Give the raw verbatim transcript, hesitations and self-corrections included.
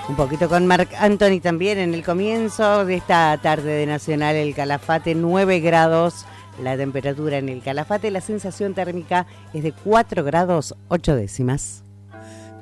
Un poquito con Marc Anthony también en el comienzo de esta tarde de Nacional El Calafate, nueve grados la temperatura en el Calafate, la sensación térmica es de cuatro grados ocho décimas.